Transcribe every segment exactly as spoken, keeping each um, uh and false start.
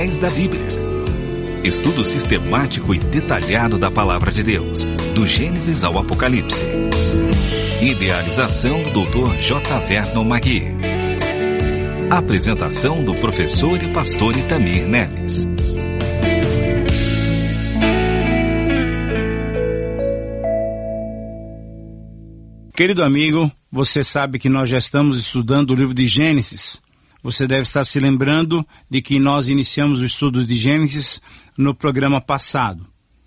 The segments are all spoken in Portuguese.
da Bíblia. Estudo sistemático e detalhado da Palavra de Deus, do Gênesis ao Apocalipse. Idealização do doutor J. Vernon Magui. Apresentação do professor e pastor Itamir Neves. Querido amigo, você sabe que nós já estamos estudando o livro de Gênesis. Você deve estar se lembrando de que nós iniciamos o estudo de Gênesis no programa passado.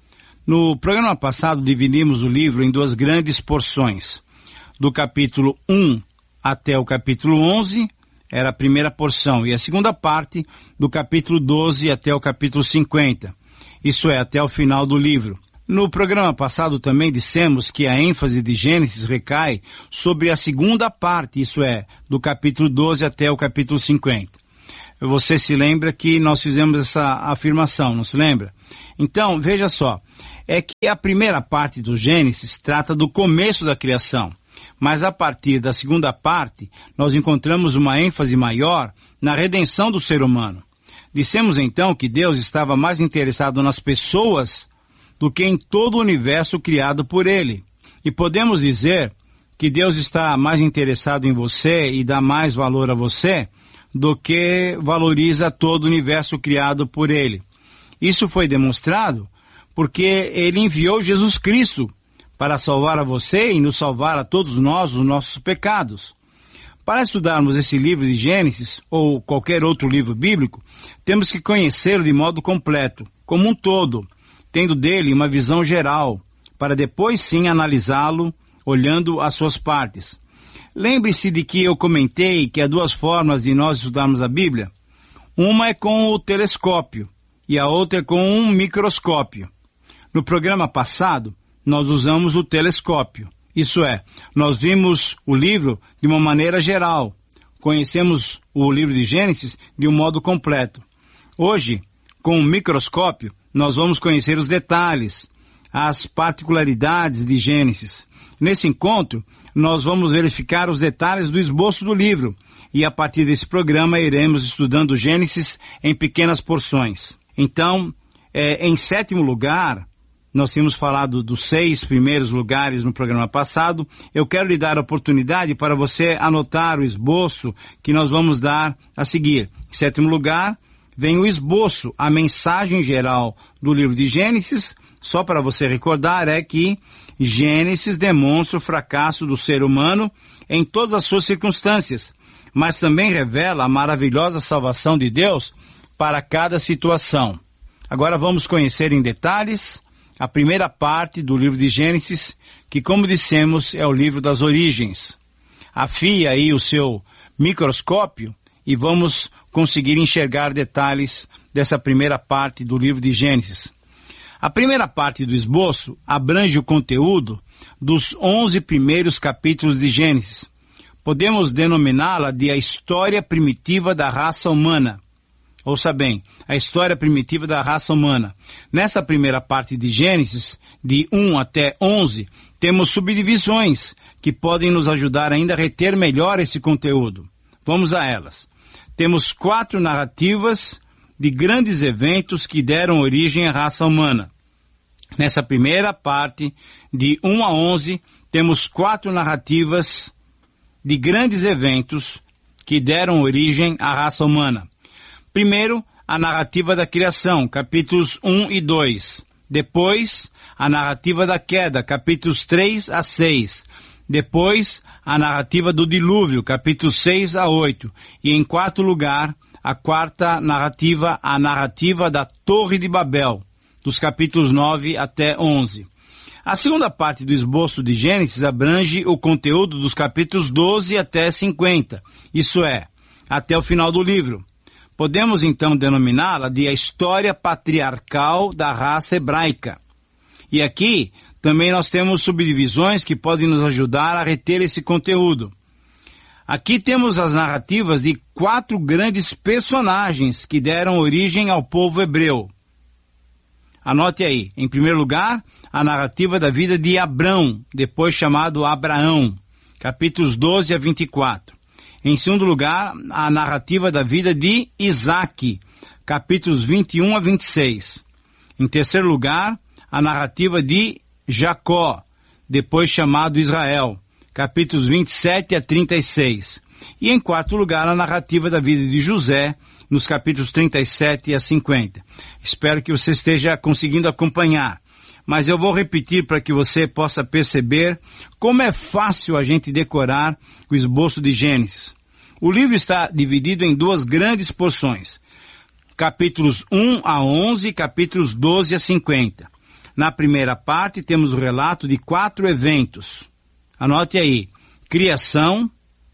No programa passado dividimos o livro em duas grandes porções. Do capítulo um até o capítulo onze era a primeira porção, e a segunda parte do capítulo doze até o capítulo cinquenta. Isso é, até o final do livro. No programa passado também dissemos que a ênfase de Gênesis recai sobre a segunda parte, isso é, do capítulo doze até o capítulo cinquenta. Você se lembra que nós fizemos essa afirmação, não se lembra? Então, veja só, é que a primeira parte do Gênesis trata do começo da criação, mas a partir da segunda parte nós encontramos uma ênfase maior na redenção do ser humano. Dissemos então que Deus estava mais interessado nas pessoas do que em todo o universo criado por Ele. E podemos dizer que Deus está mais interessado em você e dá mais valor a você do que valoriza todo o universo criado por Ele. Isso foi demonstrado porque Ele enviou Jesus Cristo para salvar a você e nos salvar a todos nós os nossos pecados. Para estudarmos esse livro de Gênesis, ou qualquer outro livro bíblico, temos que conhecê-lo de modo completo, como um todo, tendo dele uma visão geral, para depois sim analisá-lo, olhando as suas partes. Lembre-se de que eu comentei que há duas formas de nós estudarmos a Bíblia. Uma é com o telescópio e a outra é com um microscópio. No programa passado, nós usamos o telescópio. Isso é, nós vimos o livro de uma maneira geral. Conhecemos o livro de Gênesis de um modo completo. Hoje, com o microscópio, nós vamos conhecer os detalhes, as particularidades de Gênesis. Nesse encontro, nós vamos verificar os detalhes do esboço do livro, e a partir desse programa iremos estudando Gênesis em pequenas porções. Então, é, em sétimo lugar, nós tínhamos falado dos seis primeiros lugares no programa passado. Eu quero lhe dar a oportunidade para você anotar o esboço que nós vamos dar a seguir. Em sétimo lugar, vem o esboço, a mensagem geral do livro de Gênesis. Só para você recordar, é que Gênesis demonstra o fracasso do ser humano em todas as suas circunstâncias, mas também revela a maravilhosa salvação de Deus para cada situação. Agora vamos conhecer em detalhes a primeira parte do livro de Gênesis, que, como dissemos, é o livro das origens. Afie aí o seu microscópio e vamos conseguir enxergar detalhes dessa primeira parte do livro de Gênesis. A primeira parte do esboço abrange o conteúdo dos onze primeiros capítulos de Gênesis. Podemos denominá-la de a história primitiva da raça humana. Ouça bem, a história primitiva da raça humana. Nessa primeira parte de Gênesis, de um até onze, temos subdivisões que podem nos ajudar ainda a reter melhor esse conteúdo. Vamos a elas. Temos quatro narrativas de grandes eventos que deram origem à raça humana. Nessa primeira parte, de um a onze, temos quatro narrativas de grandes eventos que deram origem à raça humana. Primeiro, a narrativa da criação, capítulos um e dois. Depois, a narrativa da queda, capítulos três a seis. Depois, a narrativa do dilúvio, capítulos seis a oito. E em quarto lugar, a quarta narrativa, a narrativa da Torre de Babel, dos capítulos nove até onze. A segunda parte do esboço de Gênesis abrange o conteúdo dos capítulos doze até cinquenta, isso é, até o final do livro. Podemos então denominá-la de a história patriarcal da raça hebraica. E aqui também nós temos subdivisões que podem nos ajudar a reter esse conteúdo. Aqui temos as narrativas de quatro grandes personagens que deram origem ao povo hebreu. Anote aí, em primeiro lugar, a narrativa da vida de Abrão, depois chamado Abraão, capítulos doze a vinte e quatro. Em segundo lugar, a narrativa da vida de Isaque, capítulos vinte e um a vinte e seis. Em terceiro lugar, a narrativa de Jacó, depois chamado Israel, capítulos vinte e sete a trinta e seis. E em quarto lugar, a narrativa da vida de José, nos capítulos trinta e sete a cinquenta. Espero que você esteja conseguindo acompanhar, mas eu vou repetir para que você possa perceber como é fácil a gente decorar o esboço de Gênesis. O livro está dividido em duas grandes porções, capítulos um a onze e capítulos doze a cinquenta. Na primeira parte temos o relato de quatro eventos. Anote aí: criação,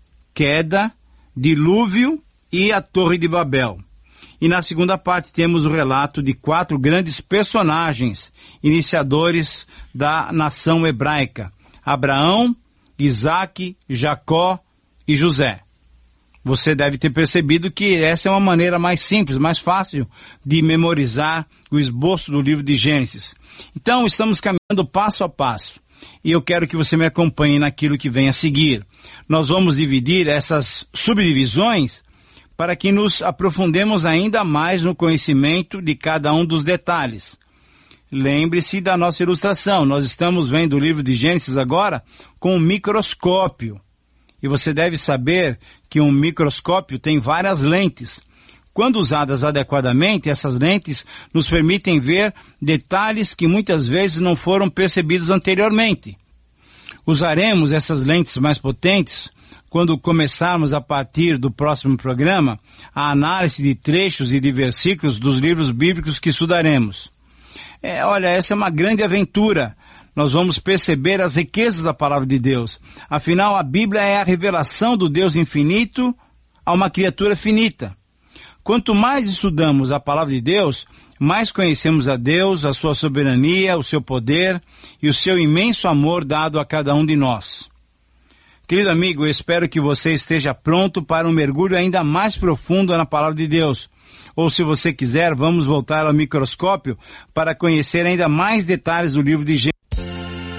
queda, dilúvio e a Torre de Babel. E na segunda parte temos o relato de quatro grandes personagens, iniciadores da nação hebraica: Abraão, Isaque, Jacó e José. Você deve ter percebido que essa é uma maneira mais simples, mais fácil de memorizar o esboço do livro de Gênesis. Então, estamos caminhando passo a passo. E eu quero que você me acompanhe naquilo que vem a seguir. Nós vamos dividir essas subdivisões para que nos aprofundemos ainda mais no conhecimento de cada um dos detalhes. Lembre-se da nossa ilustração. Nós estamos vendo o livro de Gênesis agora com um microscópio. E você deve saber que um microscópio tem várias lentes. Quando usadas adequadamente, essas lentes nos permitem ver detalhes que muitas vezes não foram percebidos anteriormente. Usaremos essas lentes mais potentes quando começarmos a partir do próximo programa a análise de trechos e de versículos dos livros bíblicos que estudaremos. É, olha, essa é uma grande aventura. Nós vamos perceber as riquezas da palavra de Deus. Afinal, a Bíblia é a revelação do Deus infinito a uma criatura finita. Quanto mais estudamos a palavra de Deus, mais conhecemos a Deus, a sua soberania, o seu poder e o seu imenso amor dado a cada um de nós. Querido amigo, eu espero que você esteja pronto para um mergulho ainda mais profundo na palavra de Deus. Ou, se você quiser, vamos voltar ao microscópio para conhecer ainda mais detalhes do livro de Gênesis.